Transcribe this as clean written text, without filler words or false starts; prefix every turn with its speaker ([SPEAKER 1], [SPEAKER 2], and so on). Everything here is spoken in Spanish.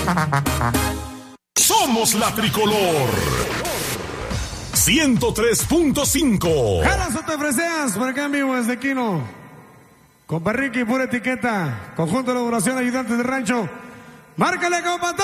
[SPEAKER 1] Somos la tricolor. 103.5.
[SPEAKER 2] Jalazo te freseas por acá en vivo desde Quino. Compa Ricky, pura etiqueta. Conjunto de elaboración, ayudantes de rancho. Márcale, compa.